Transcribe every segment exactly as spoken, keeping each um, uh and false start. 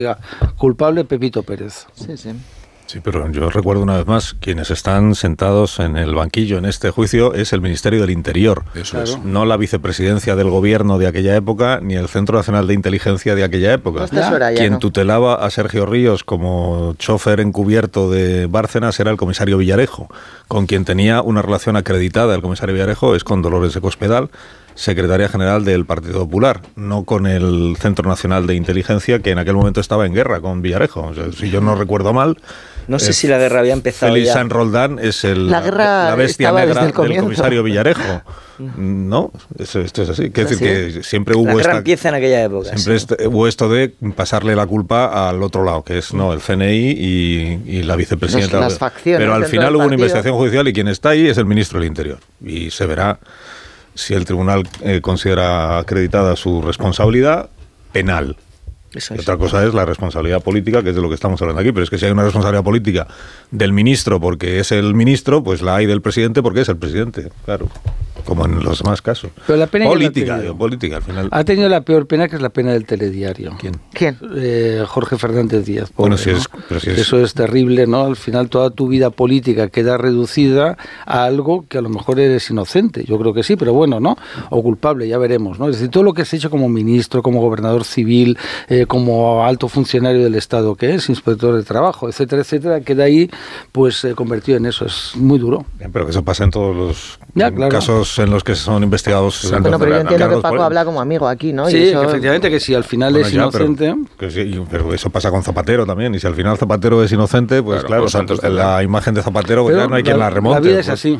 culpable Pepito Pérez. Sí, sí. Sí, pero yo recuerdo una vez más, quienes están sentados en el banquillo en este juicio es el Ministerio del Interior. Eso Claro. es. No la vicepresidencia del gobierno de aquella época, ni el Centro Nacional de Inteligencia de aquella época. No está Soraya, Quien ¿no? tutelaba a Sergio Ríos como chofer encubierto de Bárcenas era el comisario Villarejo. Con quien tenía una relación acreditada el comisario Villarejo es con Dolores de Cospedal, secretaria general del Partido Popular, no con el Centro Nacional de Inteligencia, que en aquel momento estaba en guerra con Villarejo. O sea, si yo no recuerdo mal, No sé eh, si la guerra había empezado Félix ya. San Roldán es el, La guerra la bestia estaba negra desde el del comienzo. comisario Villarejo. No, eso, esto es así. Quiero decir ¿Sí? que siempre La hubo guerra esta, empieza en aquella época. siempre sí. este- hubo esto de pasarle la culpa al otro lado, que es no el C N I y, y la vicepresidenta. Las- las facciones Pero al dentro final del hubo una partido. investigación judicial y quien está ahí es el ministro del Interior. Y se verá si el tribunal eh, considera acreditada su responsabilidad penal. Eso Y es. otra cosa es la responsabilidad política, que es de lo que estamos hablando aquí. Pero es que si hay una responsabilidad política del ministro porque es el ministro, pues la hay del presidente porque es el presidente, claro. Como en los demás casos. Pero la pena que política, la ha tenido. digo, política, al final. Ha tenido la peor pena, que es la pena del telediario. ¿Quién? ¿Quién? Eh, Jorge Fernández Díaz. Pobre, Bueno, si es- ¿no? pero si es- Eso es terrible, ¿no? Al final toda tu vida política queda reducida a algo que a lo mejor eres inocente. Yo creo que sí, pero bueno, ¿no? O culpable, ya veremos, ¿no? Es decir, todo lo que has hecho como ministro, como gobernador civil, eh, como alto funcionario del Estado que es, inspector de trabajo, etcétera, etcétera, queda ahí pues eh, convertido en eso. Es muy duro. Bien, pero que eso pasa en todos los Ya, claro. casos en los que son investigados. Bueno, pero yo entiendo que cargos Paco poli- habla como amigo aquí, ¿no? Y Sí, eso- que efectivamente que si al final Bueno, es ya, pero- inocente... que sí, pero eso pasa con Zapatero también. Y si al final Zapatero es inocente, pues Claro, claro, con o sea, Santos la también. imagen de Zapatero pues Pero ya no hay quien la remonte. La vida es pues. así.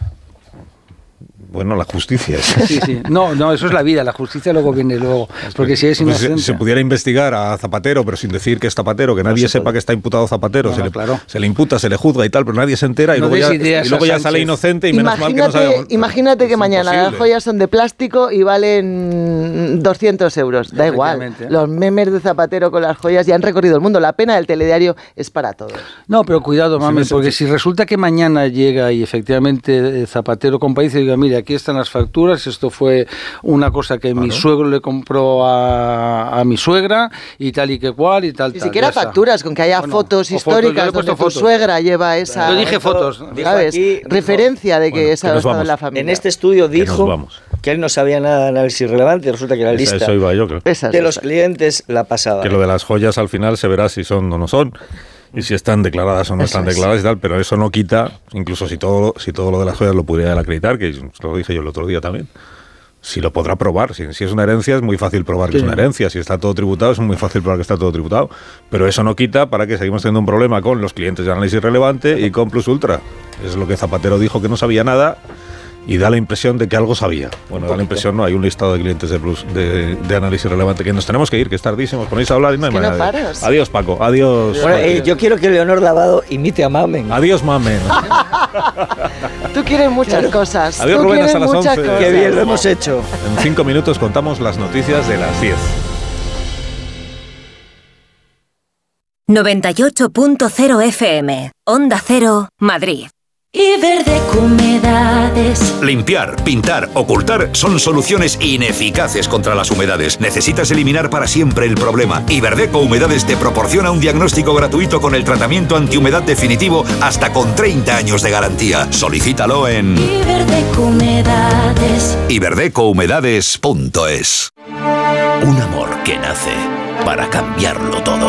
Bueno, la justicia es. Sí, sí. No, no, eso es la vida. La justicia luego viene luego. Porque si es Pues si- inocente... si se pudiera investigar a Zapatero, pero sin decir que es Zapatero, que nadie se sepa puede. que está imputado Zapatero, No, se, no, le, claro. se le imputa, se le juzga y tal, pero nadie se entera y No luego ya, des ideas y luego a ya Sánchez. sale inocente y menos mal que no Imagínate, sabemos. imagínate que Es mañana las imposible. joyas son de plástico y valen doscientos euros. Da igual. Efectivamente. Los memes de Zapatero con las joyas ya han recorrido el mundo. La pena del telediario es para todos. No, pero cuidado, mami, me porque si resulta que mañana llega y efectivamente eh, Zapatero compadece y diga, mire, aquí están las facturas, esto fue una cosa que mi suegro le compró a, a mi suegra y tal y que cual y tal, Ni tal, siquiera ya está. facturas, con que haya Bueno, fotos o fotos, yo históricas le he puesto donde tu fotos. suegra lleva esa... Yo dije fotos. Dijo ¿Sabes? aquí- dijo- Referencia de que Bueno, esa que ha nos estado vamos. en la familia. En este estudio Que nos dijo vamos. que él no sabía nada de análisis irrelevante y resulta que la Esa- lista Eso iba yo, creo. Esas, de los esas. clientes la pasaba. Que lo de las joyas al final se verá si son o no son. Y si están declaradas o no Eso están es. declaradas y tal, pero eso no quita, incluso si todo, si todo lo de las joyas lo pudiera acreditar, que lo dije yo el otro día también, si lo podrá probar. Si, si es una herencia es muy fácil probar que Sí. es una herencia. Si está todo tributado es muy fácil probar que está todo tributado. Pero eso no quita para que seguimos teniendo un problema con los clientes de análisis relevante y con Plus Ultra. Es lo que Zapatero dijo, que no sabía nada y da la impresión de que algo sabía. Bueno, da la impresión, no, hay un listado de clientes de Plus de, de análisis relevante que nos tenemos que ir, que es tardísimo. Os ponéis a hablar y no hay que no manera de- paras. Adiós, Paco. Adiós. Bueno, eh, yo quiero que Leonor Lavado imite a Mamen. Adiós, mamen. Tú quieres muchas cosas. Adiós, Tú Rubén, quieres hasta las muchas once. cosas. Qué bien lo hemos hecho. En cinco minutos contamos las noticias de las diez. noventa y ocho punto cero F M, Onda Cero, Madrid. Iberdeco Humedades. Limpiar, pintar, ocultar son soluciones ineficaces contra las humedades. Necesitas eliminar para siempre el problema. Iberdeco Humedades te proporciona un diagnóstico gratuito con el tratamiento antihumedad definitivo hasta con treinta años de garantía. Solicítalo en Iberdeco Humedades. iberdeco humedades punto es. Un amor que nace para cambiarlo todo.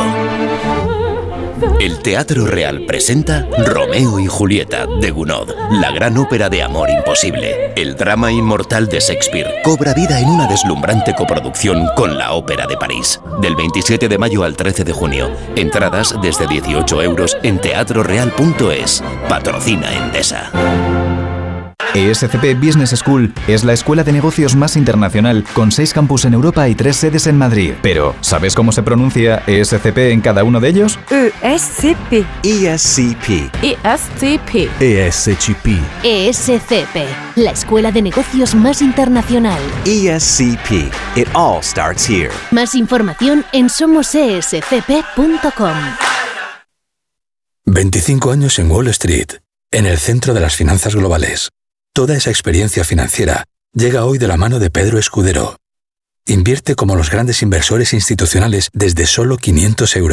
El Teatro Real presenta Romeo y Julieta de Gounod, la gran ópera de amor imposible. El drama inmortal de Shakespeare cobra vida en una deslumbrante coproducción con la Ópera de París. Del veintisiete de mayo al trece de junio. Entradas desde dieciocho euros en teatro real punto es. Patrocina Endesa. E S C P Business School es la escuela de negocios más internacional, con seis campus en Europa y tres sedes en Madrid. Pero, ¿sabes cómo se pronuncia E S C P en cada uno de ellos? E S C P. E S C P. E S C P. E S C P. E S C P, la escuela de negocios más internacional. E S C P. It all starts here. Más información en somos e s c p punto com. veinticinco años en Wall Street, en el centro de las finanzas globales. Toda esa experiencia financiera llega hoy de la mano de Pedro Escudero. Invierte como los grandes inversores institucionales desde solo quinientos euros.